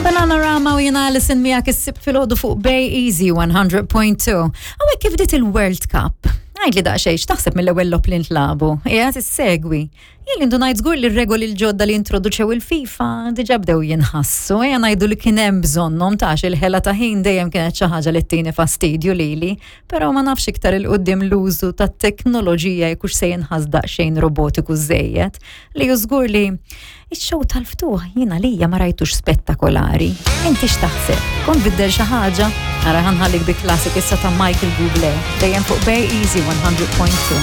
Panorama u jena listen miegħek is-sib fil-ħodu fuq Bay Easy 100.2. Għawek kif dit il-World Cup? Għajd li daqxejx taħseb mill-ewwel lop li ntlabu. Qiegħed issegwi. Jien indu ngħid żgur li r-regoli l-ġodda li introduċew il-FIFA diġà bdew jinħassu. Ejja ngħidu li kien hemm bżonnhom tax il-ħela ta' ħin dejjem kienet xi ħaġa li ttini fastidju lili, però ma nafx iktar il-qudiem l-użu tat-teknoloġija jekux se jinħass daqsxejn robotiku żejjed li hu żgur li ix-show tal-ftuħ jiena lija ma rajtux spettakolari. Inti x'taħseb? Kont biddel xi ħaġa? Ara ħanħallik bi klassik issa ta' Michael Bublé dejjem fuq Bay Easy 100.2.